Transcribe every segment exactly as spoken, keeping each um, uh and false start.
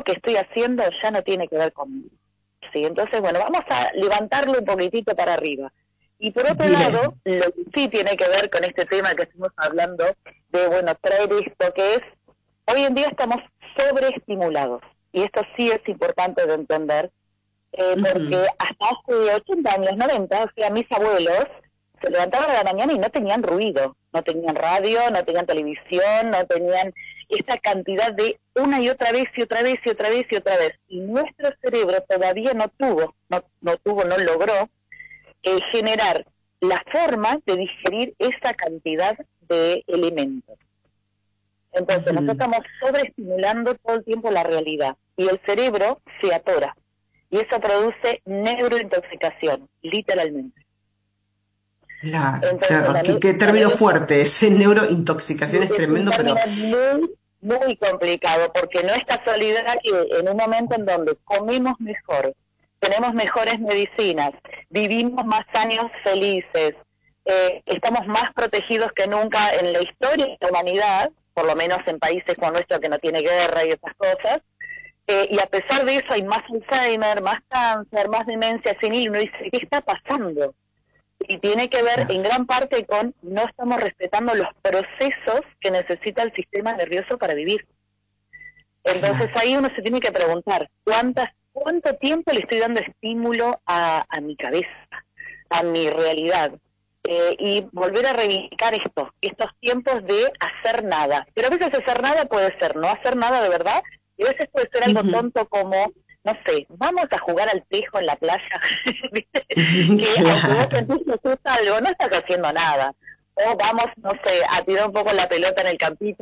que estoy haciendo ya no tiene que ver conmigo. Sí, entonces, bueno, vamos a levantarlo un poquitito para arriba. Y por otro Bien. lado, lo que sí tiene que ver con este tema que estamos hablando, de, bueno, traer esto que es, hoy en día estamos sobreestimulados. Y esto sí es importante de entender, eh, Ujú. porque hasta hace ochenta años, noventa, o sea, mis abuelos se levantaban a la mañana y no tenían ruido, no tenían radio, no tenían televisión, no tenían esa cantidad de una y otra vez y otra vez y otra vez y otra vez. Y nuestro cerebro todavía no tuvo, no, no tuvo, no logró eh, generar la forma de digerir esa cantidad de elementos. Entonces, nosotros Ujú. estamos sobreestimulando todo el tiempo la realidad y el cerebro se atora. Y eso produce neurointoxicación, literalmente. Claro, Entonces, claro. Qué, también, qué término también es, fuerte. Ese neurointoxicación es es un tremendo, pero término muy, muy complicado, porque no es casualidad que en un momento en donde comemos mejor, tenemos mejores medicinas, vivimos más años felices, eh, estamos más protegidos que nunca en la historia de la humanidad, por lo menos en países como nuestro que no tiene guerra y esas cosas, eh, y a pesar de eso hay más Alzheimer, más cáncer, más demencia senil, y uno dice, ¿qué está pasando? Y tiene que ver en claro, gran parte con no estamos respetando los procesos que necesita el sistema nervioso para vivir. Entonces claro. ahí uno se tiene que preguntar, ¿cuántas, ¿cuánto tiempo le estoy dando estímulo a, a mi cabeza, a mi realidad? Eh, y volver a reivindicar esto, estos tiempos de hacer nada. Pero a veces hacer nada puede ser no hacer nada de verdad, y a veces puede ser algo Ujú. tonto como, no sé, vamos a jugar al tejo en la playa, ¿viste? Que aunque vos Claro, sentís que haces algo, no estás haciendo nada. O vamos, no sé, a tirar un poco la pelota en el campito.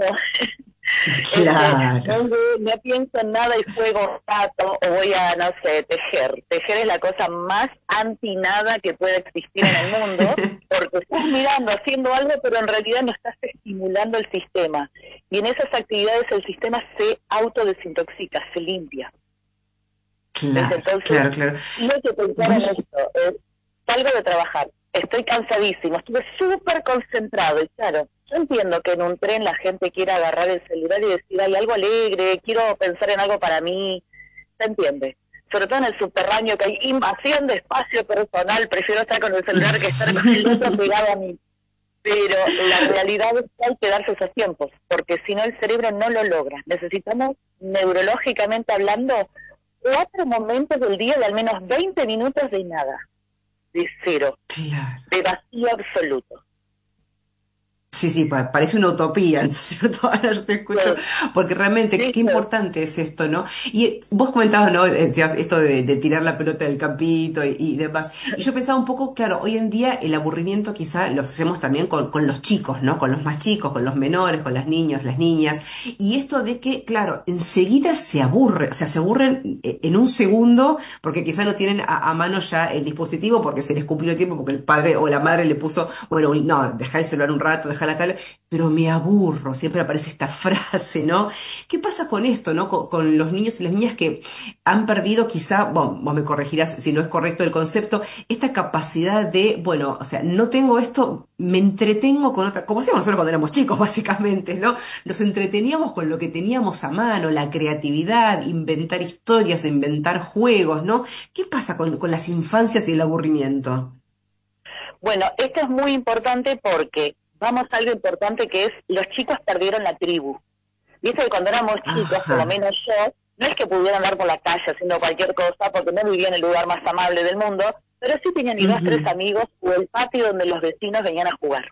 Este, no, claro. no pienso en nada y juego un rato o voy a, no sé, tejer. Tejer es la cosa más anti nada que puede existir en el mundo, porque estás mirando, haciendo algo, pero en realidad no estás estimulando el sistema. Y en esas actividades el sistema se autodesintoxica, se limpia. ¿Ves? Claro, Entonces, claro, claro. sí hay que pensar en Vos- esto. Eh, salgo de trabajar, estoy cansadísimo, estuve súper concentrado y claro, yo entiendo que en un tren la gente quiere agarrar el celular y decir, hay algo alegre, quiero pensar en algo para mí, se entiende. Sobre todo en el subterráneo que hay invasión de espacio personal, prefiero estar con el celular que estar con el otro pegado a mí. Pero la realidad es que hay que darse esos tiempos, porque si no el cerebro no lo logra. Necesitamos, neurológicamente hablando, cuatro momentos del día de al menos veinte minutos de nada, de cero, Claro. de vacío absoluto. Sí, sí, pa- parece una utopía, ¿no es cierto? Ahora yo te escucho, Sí, porque realmente qué, qué ¿viste? importante es esto, ¿no? Y eh, vos comentabas, ¿no? Decías esto de, de tirar la pelota del campito y, y demás. Y yo pensaba un poco, claro, hoy en día el aburrimiento quizá lo asociamos también con, con los chicos, ¿no? Con los más chicos, con los menores, con los niños, las niñas. Y esto de que, claro, enseguida se aburre, o sea, se aburren eh, en un segundo, porque quizá no tienen a, a mano ya el dispositivo, porque se les cumplió el tiempo, porque el padre o la madre le puso, bueno, no, deja el celular un rato, deja la tal, pero me aburro, siempre aparece esta frase, ¿no? ¿Qué pasa con esto, ¿no? Con, con los niños y las niñas que han perdido quizá, bueno, vos me corregirás si no es correcto el concepto, esta capacidad de, bueno, o sea, no tengo esto, me entretengo con otra, como hacíamos nosotros cuando éramos chicos, básicamente, ¿no? Nos entreteníamos con lo que teníamos a mano, la creatividad, inventar historias, inventar juegos, ¿no? ¿Qué pasa con, con las infancias y el aburrimiento? Bueno, esto es muy importante porque vamos a algo importante que es los chicos perdieron la tribu. Viste que cuando éramos chicos, por lo Ajá. menos yo, no es que pudiera andar por la calle haciendo cualquier cosa porque no vivía en el lugar más amable del mundo, pero sí tenía mis dos, tres Ujú. amigos o el patio donde los vecinos venían a jugar.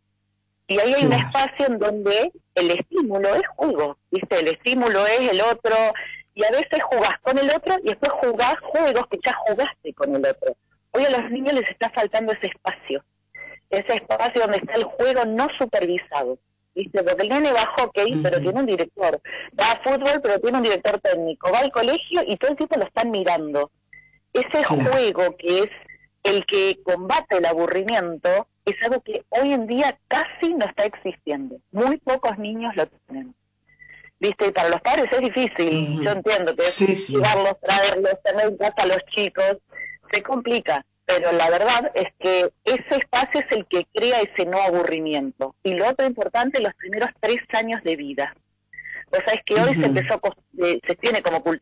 Y ahí hay un Claro. espacio en donde el estímulo es juego, ¿viste? El estímulo es el otro, y a veces jugás con el otro y después jugás juegos que ya jugaste con el otro. Hoy a los niños les está faltando ese espacio, ese espacio donde está el juego no supervisado, ¿viste? Porque el nene va a hockey, pero Ujú. tiene un director, va a fútbol, pero tiene un director técnico, va al colegio y todo el tiempo lo están mirando. Ese Claro. juego que es el que combate el aburrimiento es algo que hoy en día casi no está existiendo. Muy pocos niños lo tienen. Viste, para los padres es difícil, yo Ujú. entiendo que es Sí, sí. llevarlos, traerlos, tener en casa a los chicos, se complica, pero la verdad es que ese espacio es el que crea ese no aburrimiento. Y lo otro importante, los primeros tres años de vida. O sea, es que hoy se Ujú. empezó, a cos- eh, se tiene como cultura